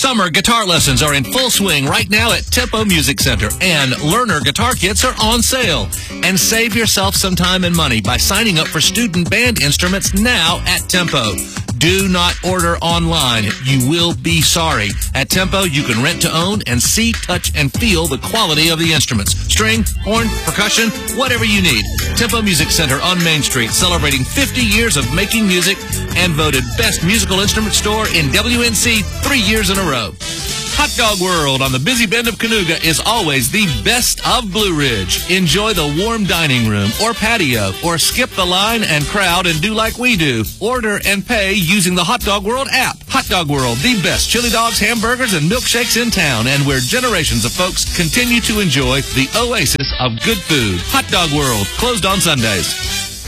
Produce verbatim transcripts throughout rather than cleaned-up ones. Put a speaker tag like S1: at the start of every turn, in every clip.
S1: Summer guitar lessons are in full swing right now at Tempo Music Center, and learner guitar kits are on sale. And save yourself some time and money by signing up for student band instruments now at Tempo. Do not order online. You will be sorry. At Tempo, you can rent to own and see, touch, and feel the quality of the instruments. String, horn, percussion, whatever you need. Tempo Music Center on Main Street, celebrating fifty years of making music and voted Best Musical Instrument Store in W N C three years in a row. Hot Dog World on the busy bend of Cayuga is always the best of Blue Ridge. Enjoy the warm dining room or patio, or skip the line and crowd and do like we do. Order and pay using the Hot Dog World app. Hot Dog World, the best chili dogs, hamburgers, and milkshakes in town, and where generations of folks continue to enjoy the oasis of good food. Hot Dog World, closed on Sundays.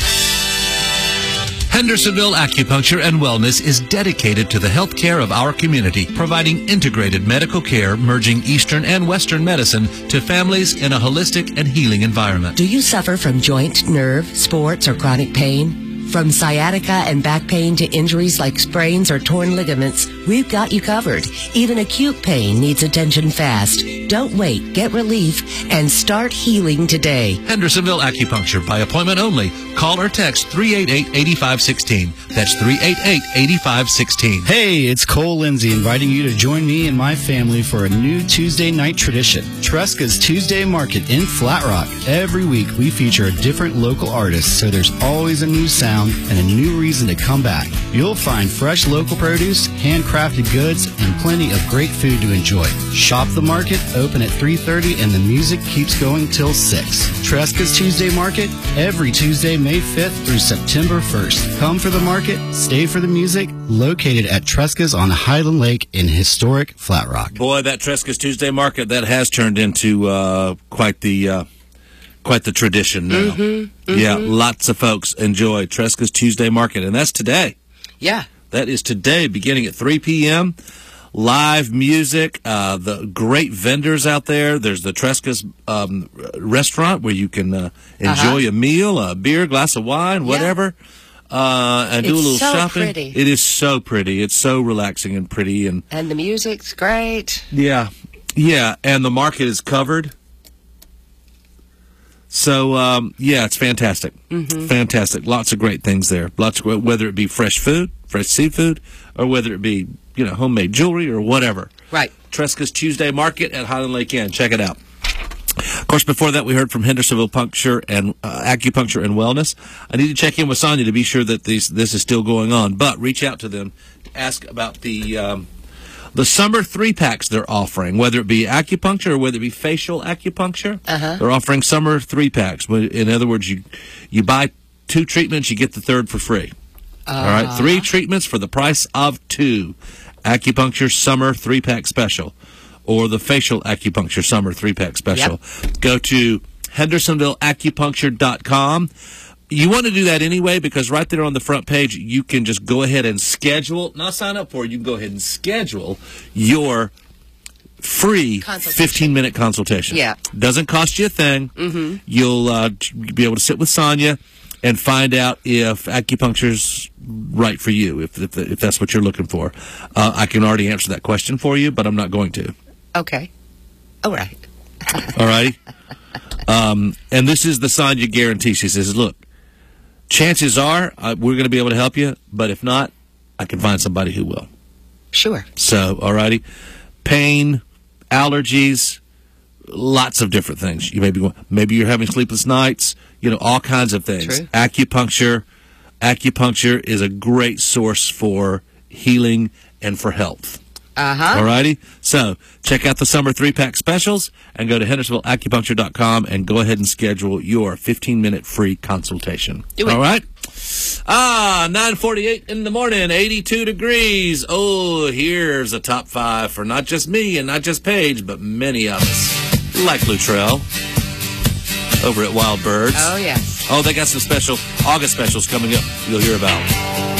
S1: Hendersonville Acupuncture and Wellness is dedicated to the health care of our community, providing integrated medical care, merging Eastern and Western medicine to families in a holistic and healing environment.
S2: Do you suffer from joint, nerve, sports, or chronic pain? From sciatica and back pain to injuries like sprains or torn ligaments, we've got you covered. Even acute pain needs attention fast. Don't wait. Get relief and start healing today.
S1: Hendersonville Acupuncture by appointment only. Call or text three eight eight, eight five one six. That's three eight eight, eight five one six.
S3: Hey, it's Cole Lindsay inviting you to join me and my family for a new Tuesday night tradition, Tresca's Tuesday Market in Flat Rock. Every week we feature a different local artist, so there's always a new sound and a new reason to come back. You'll find fresh local produce, handcrafted goods, and plenty of great food to enjoy. Shop the market, open at three thirty, and the music keeps going till six. Tresca's Tuesday Market, every Tuesday, May fifth through September first. Come for the market, stay for the music, located at Tresca's on Highland Lake in historic Flat Rock.
S1: Boy, that Tresca's Tuesday Market, that has turned into uh, quite the... Uh Quite the tradition now.
S2: Mm-hmm, mm-hmm.
S1: Yeah, lots of folks enjoy Tresca's Tuesday Market, and that's today.
S2: Yeah.
S1: That is today, beginning at three p.m. Live music, uh, the great vendors out there. There's the Tresca's um, restaurant where you can uh, enjoy
S2: Uh-huh.
S1: a meal, a beer, glass of wine, whatever, yeah. uh, and do
S2: It's
S1: a little
S2: so
S1: shopping.
S2: pretty.
S1: It is so pretty. It's so relaxing and pretty. And,
S2: And the music's great.
S1: yeah, yeah, and the market is covered. So, um, yeah, it's fantastic. Mm-hmm. Fantastic. Lots of great things there. Lots of, whether it be fresh food, fresh seafood, or whether it be, you know, homemade jewelry or whatever.
S2: Right.
S1: Tresca's Tuesday Market at Highland Lake Inn. Check it out. Of course, before that, we heard from Hendersonville Puncture and uh, Acupuncture and Wellness. I need to check in with Sonia to be sure that these, this is still going on. But reach out to them. Ask about the... Um, The summer three-packs they're offering, whether it be acupuncture or whether it be facial acupuncture,
S2: uh-huh.
S1: they're offering summer three-packs. In other words, you you buy two treatments, you get the third for free.
S2: Uh-huh.
S1: All right, three treatments for the price of two. Acupuncture summer three-pack special, or the facial acupuncture summer three-pack special. Yep. Go to hendersonville acupuncture dot com. You want to do that anyway, because right there on the front page, you can just go ahead and schedule, not sign up for it, you can go ahead and schedule your free fifteen-minute consultation.
S2: Yeah.
S1: Doesn't cost you a thing.
S2: Mm-hmm.
S1: You'll uh, be able to sit with Sonia and find out if acupuncture's right for you, if if, if that's what you're looking for. Uh, I can already answer that question for you, but I'm not going to.
S2: Okay. All right.
S1: All righty? Um, and this is the Sonia guarantee. She says, look, chances are uh, we're going to be able to help you, but if not, I can find somebody who will.
S2: Sure.
S1: So, all righty. Pain, allergies, lots of different things. You may be going, maybe you're having sleepless nights, you know, all kinds of things.
S2: True.
S1: Acupuncture. Acupuncture is a great source for healing and for health.
S2: Uh-huh.
S1: All righty? So, check out the summer three-pack specials and go to hendersonville acupuncture dot com and go ahead and schedule your fifteen-minute free consultation.
S2: Do it.
S1: All right? Ah, nine forty-eight in the morning, eighty-two degrees. Oh, here's a top five for not just me and not just Paige, but many of us. Like Luttrell over at Wild Birds.
S2: Oh, yes.
S1: Oh, they got some special August specials coming up you'll hear about.